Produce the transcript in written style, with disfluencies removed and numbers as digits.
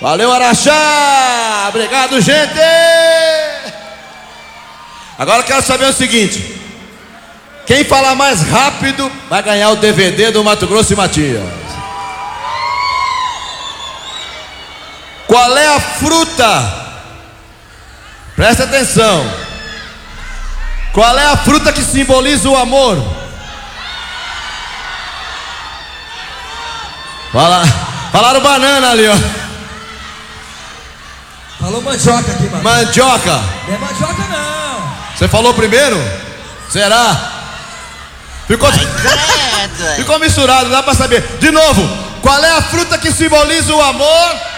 Valeu, Araxá! Obrigado, gente! Agora eu quero saber o seguinte: quem falar mais rápido vai ganhar o DVD do Mato Grosso e Matias. Qual é a fruta? Presta atenção. Qual é a fruta que simboliza o amor? Falaram banana ali, ó. Falou mandioca aqui, mano. Mandioca. Não é mandioca, não. Você falou primeiro? Será? Ficou misturado, não dá pra saber. De novo, qual é a fruta que simboliza o amor?